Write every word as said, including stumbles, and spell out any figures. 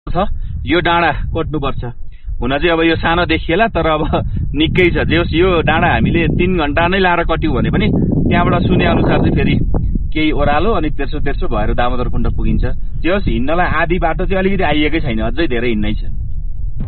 छ यो डाँडा कोट्नुपर्छ हुन चाहिँ अब यो सानो देखिएला तर अब निकै छ जे होस् यो डाँडा हामीले तीन घण्टा नै लाएर कट्यौं भने पनि त्यहाँबाट सुने अनुसार चाहिँ फेरि केही ओह्रालो अनि तेर्सो तेर्सो भएर दामोदर कुण्ड पुगिन्छ जे होस् हिँड्नलाई आधी बाटो चाहिँ अलिकति आइएकै छैन अझै धेरै हिँड्नै छ